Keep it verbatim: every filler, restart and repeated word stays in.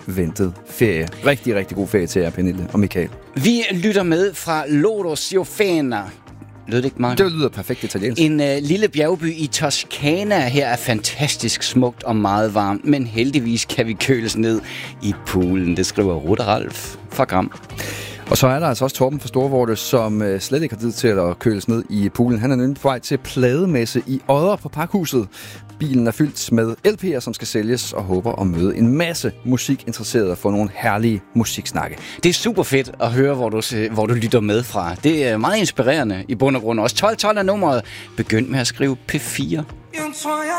ventet ferie. Rigtig, rigtig god ferie til jer, Pernille og Michael. Vi lytter med fra Loro Siofana. Lød det ikke, Mark? Det lyder perfekt italiensk. En øh, lille bjergby i Toskana. Her er fantastisk smukt og meget varmt, men heldigvis kan vi køles ned i poolen. Det skriver Rutte Ralf fra Gram. Og så er der altså også Torben fra Storvorte, som øh, slet ikke har tid til at køles ned i poolen. Han er nemlig på vej til plademesse i Odder på Pakhuset. Bilen er fyldt med L P'er, som skal sælges, og håber at møde en masse musikinteresserede og få nogle herlige musiksnakke. Det er super fedt at høre, hvor du, hvor du lytter med fra. Det er meget inspirerende i bund og grund. Også tolv tolv er nummeret. Begynd med at skrive P fire.